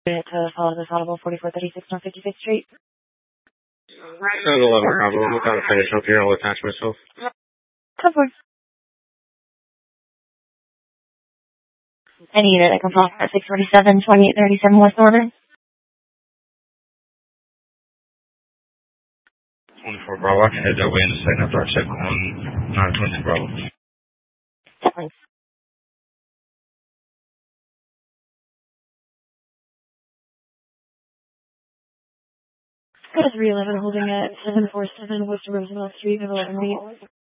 To follow this audible 4436 North 55th Street. That's 11 Bravo. I'm about to finish up here. I'll attach myself. Come forward. Any unit that comes off at 647, 2837 West Northern. 24 Bravo. I can head that way in a second after I check on 920 Bravo. Definitely. Good as 311 holding at 747 West Roosevelt Street, middle of the